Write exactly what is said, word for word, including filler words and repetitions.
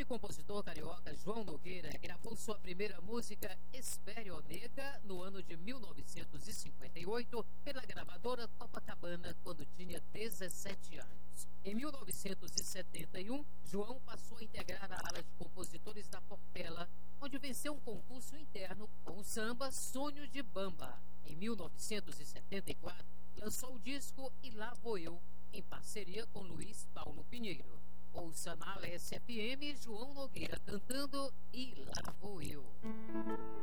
jovem compositor carioca João Nogueira gravou sua primeira música Espere, ó Nega no ano de mil novecentos e cinquenta e oito pela gravadora Copacabana quando tinha dezessete anos. Em mil novecentos e setenta e um, João passou a integrar a ala de compositores da Portela, onde venceu um concurso interno com o samba Sonho de Bamba. Em mil novecentos e setenta e quatro, lançou o disco E Lá Vou Eu, em parceria com Luiz Paulo Pinheiro. Ouça na S F M João Nogueira cantando E Lá Vou Eu.